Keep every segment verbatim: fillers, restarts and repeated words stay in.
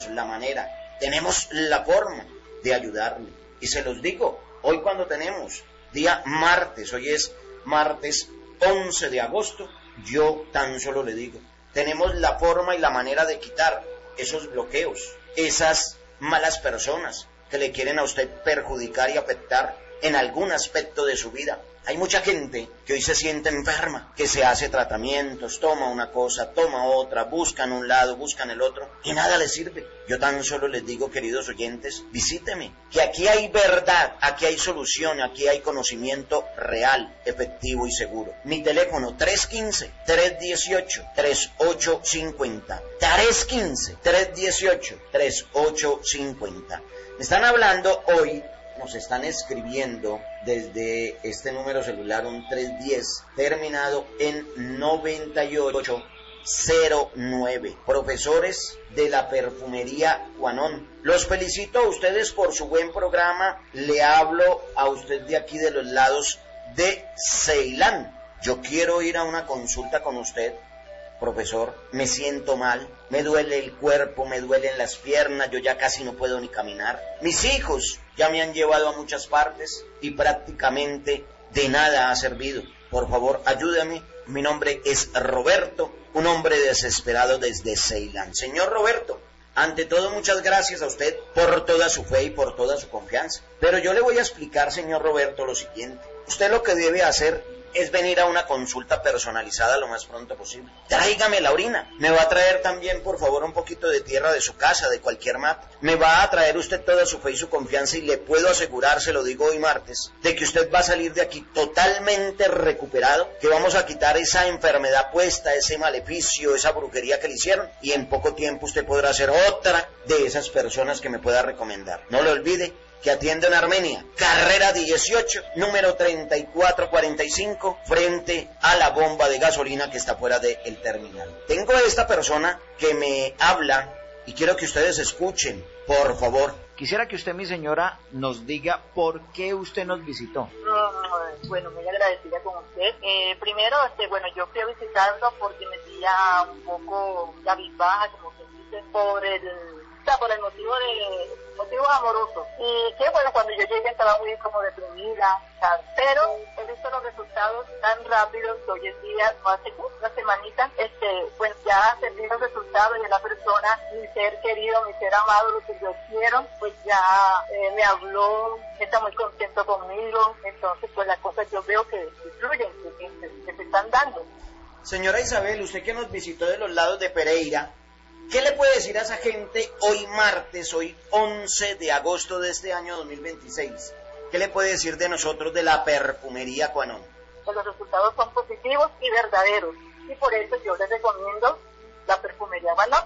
la manera, tenemos la forma de ayudarle. Y se los digo, hoy cuando tenemos día martes, hoy es martes once de agosto, yo tan solo le digo, tenemos la forma y la manera de quitar esos bloqueos, esas malas personas que le quieren a usted perjudicar y afectar en algún aspecto de su vida. Hay mucha gente que hoy se siente enferma, que se hace tratamientos, toma una cosa, toma otra, buscan un lado, buscan el otro, y nada les sirve. Yo tan solo les digo, queridos oyentes, visíteme, que aquí hay verdad, aquí hay solución, aquí hay conocimiento real, efectivo y seguro. Mi teléfono tres uno cinco, tres uno ocho, tres ocho cinco cero, tres uno cinco, tres uno ocho, tres ocho cinco cero. Me están hablando hoy, nos están escribiendo desde este número celular, un tres uno cero, terminado en noventa y ocho cero nueve. Profesores de la perfumería Cuanón. Los felicito a ustedes por su buen programa. Le hablo a usted de aquí de los lados de Ceilán. Yo quiero ir a una consulta con usted. Profesor, me siento mal, me duele el cuerpo, me duelen las piernas, yo ya casi no puedo ni caminar. Mis hijos ya me han llevado a muchas partes y prácticamente de nada ha servido. Por favor, ayúdame. Mi nombre es Roberto, un hombre desesperado desde Ceilán. Señor Roberto, ante todo, muchas gracias a usted por toda su fe y por toda su confianza. Pero yo le voy a explicar, señor Roberto, lo siguiente. Usted lo que debe hacer es venir a una consulta personalizada lo más pronto posible. Tráigame la orina. Me va a traer también, por favor, un poquito de tierra de su casa, de cualquier mapa. Me va a traer usted toda su fe y su confianza y le puedo asegurar, se lo digo hoy martes, de que usted va a salir de aquí totalmente recuperado, que vamos a quitar esa enfermedad puesta, ese maleficio, esa brujería que le hicieron, y en poco tiempo usted podrá ser otra de esas personas que me pueda recomendar. No lo olvide, que atiende en Armenia, carrera dieciocho, número treinta y cuatro cuarenta y cinco, frente a la bomba de gasolina que está fuera del terminal. Tengo a esta persona que me habla y quiero que ustedes escuchen, por favor. Quisiera que usted, mi señora, nos diga por qué usted nos visitó. Uh, bueno, muy agradecida con usted. Eh, primero, este, bueno, yo fui a visitarlo porque me sentía un poco cabizbaja, como se dice, por el... O sea, por el motivo de motivos amorosos. Y que bueno, cuando yo llegué estaba muy como deprimida, ¿sabes? Pero he visto los resultados tan rápidos que hoy en día, no hace una semanita, este, pues ya sentí los resultados y la persona, mi ser querido, mi ser amado, lo que yo quiero, pues ya eh, me habló, está muy contento conmigo. Entonces, pues las cosas yo veo que, que fluyen, que, que, que se están dando. Señora Isabel, usted que nos visitó de los lados de Pereira, ¿qué le puede decir a esa gente hoy martes, hoy once de agosto de este año dos mil veintiséis? ¿Qué le puede decir de nosotros de la perfumería Cuanón? Que los resultados son positivos y verdaderos, y por eso yo les recomiendo la perfumería Cuanón.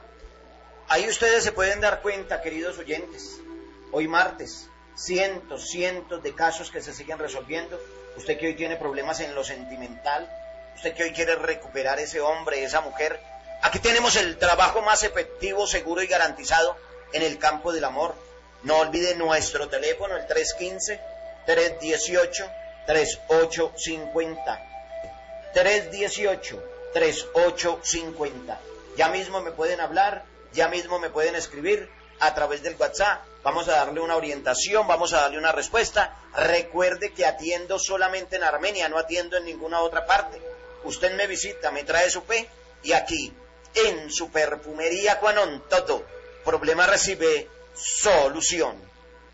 Ahí ustedes se pueden dar cuenta, queridos oyentes, hoy martes, cientos, cientos de casos que se siguen resolviendo. Usted que hoy tiene problemas en lo sentimental, usted que hoy quiere recuperar ese hombre, esa mujer, aquí tenemos el trabajo más efectivo, seguro y garantizado en el campo del amor. No olvide nuestro teléfono, el tres uno cinco, tres uno ocho, tres ocho cinco cero. tres uno ocho, tres ocho cinco cero. Ya mismo me pueden hablar, ya mismo me pueden escribir a través del WhatsApp. Vamos a darle una orientación, vamos a darle una respuesta. Recuerde que atiendo solamente en Armenia, no atiendo en ninguna otra parte. Usted me visita, me trae su fe y aquí, en su perfumería Cuanón, todo problema recibe solución.